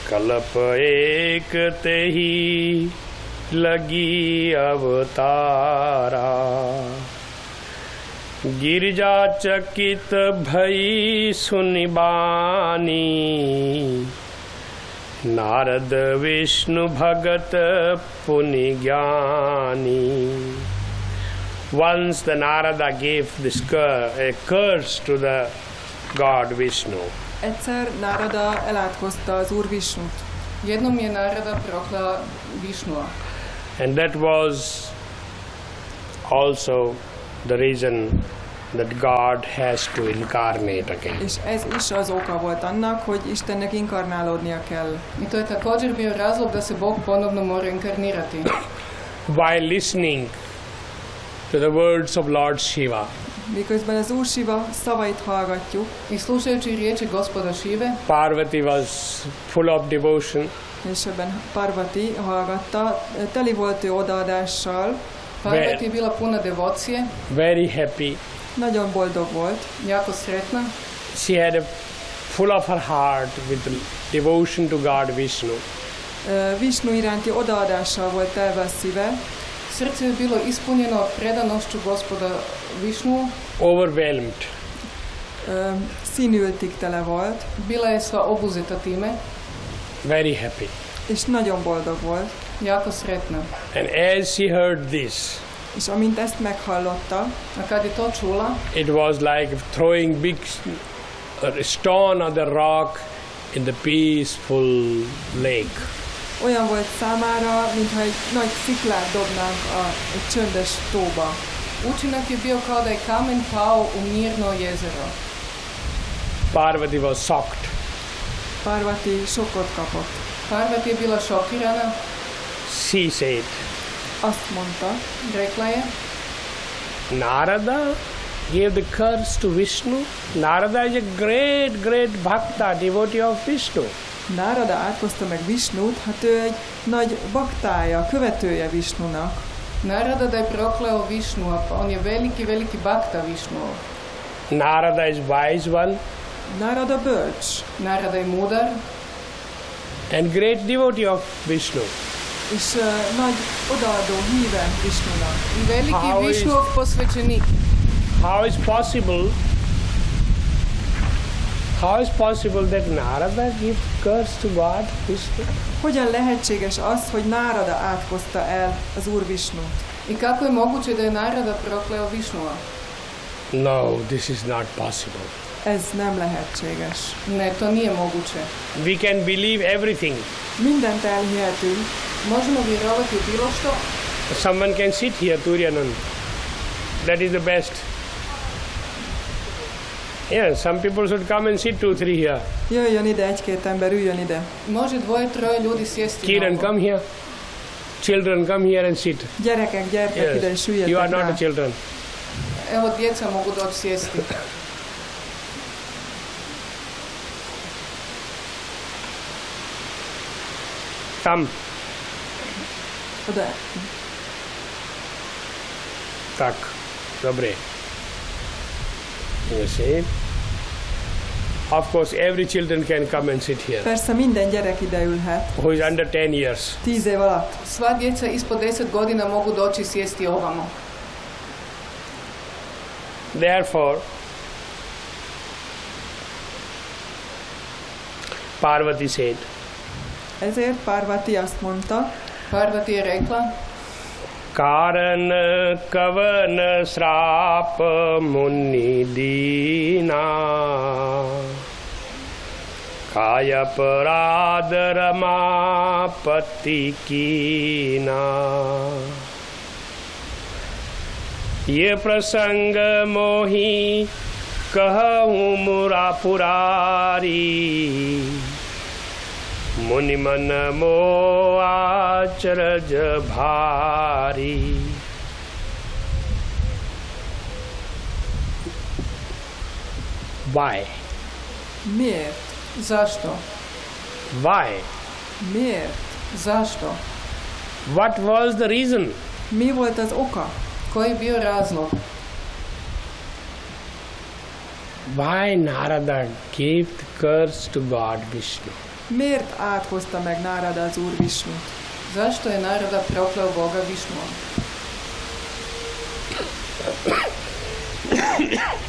कल्प एक ते ही लगी अवतारा गिरिजा चकित भई सुनिबानी नारद विष्णु भगत पुनि ज्ञानी. Once the Narada gave this a curse to the god Vishnu. Egyszer Narada elátkozta az Úr Visnut. Jednom je Narada proklao Višnua. And that was also the reason that God has to incarnate again. És ez is az oka volt annak, hogy Istennek inkarnálódnia kell. I to je također bio razlog da se Bog ponovno mora inkarnirati. While listening to the words of Lord Shiva, miközben az Úr Shiva szavait hallgatjuk, I slušajući riječi Gospoda Šive, Parvati was full of devotion. És ebben Parvati hallgatta, teli volt ő odaadással. Parvati je bila puna devocije. Very happy. Nagyon boldog volt. Jako sretna. She had a full of her heart with devotion to God Vishnu. Vishnu iránti odaadással volt telve a szíve. Srce je bilo ispunjeno predanošću Gospoda Višnuu. Overwhelmed. Színültig tele volt. Bila je sva obuzeta time. Very happy. És nagyon boldog volt. Jako sretna. And as she heard this, és amint ezt meghallotta, a kad je to čula, it was like throwing big stone on the rock in the peaceful lake. Olyan volt számára, mintha egy nagy sziklát dobnánk egy csöndes tóba. Učinak je bio kao da je kamen pao u mirno jezero. Parvati was shocked. Parvati šokot kapott. Parvati je bila šokirana. She said, azt mondta, rekla je, Narada gave the curse to Vishnu. Narada is a great bhakta, devotee of Vishnu. Narada átkozta meg Visnut, hát ő egy nagy baktája, követője Visnunak. Narada da je prokleo Višnua, pa on je veliki bhakta Višnua. Narada is wise one. Narada bölcs. Narada je mudar. And great devotee of Vishnu. És nagy odaadó híve Vishnunak. Veliki Višnuov posvećenik. How is possible that Narada gives curse to God Vishnu? Hogyan lehetséges az, hogy Narada átkozta el az Úr Visnut? I kako je moguće da je Narada prokleo Višnua? No, this is not possible. Ez nem lehetséges. Ne, to nije moguće. We can believe everything. Mindent elhihetünk. Možemo vjerovati u bilo što. Someone can sit here, Turyanand. That is the best. Yeah, some people should come and sit 2-3 here. Jöjjön ide, egy-két ember üljön ide. Može 2-3 ljudi sjesti. Kiran, come here. Children, come here and sit. Gyerekek, gyertek ide és üljetek. You are not the children. Evo, djeca mogu doći sjesti. Come. Oda. Tak, dobre. You see? Of course, every children can come and sit here. Persze minden gyerek ide ülhet. Who is under 10 years. 10 év alatt. Sva djeca ispod 10 godina mogu doći sjesti ovamo. Therefore, Parvati said. Ezért Parvati azt mondta. Parvati je rekla. Karan kavan srap muni dina kaya parad rama pati kina ye prasang mohi kahu mura purari मुनिमन मो आचरज भारी. Why? Miért? Zašto? Why? Miért? Zašto? What was the reason? Mi volt az oka? Koji je bio razlog? Why Narada gave the curse to God Vishnu? Miért áthozta meg Nárada az Úr Visnut? Zašto je Narada prokleo Boga Višnua?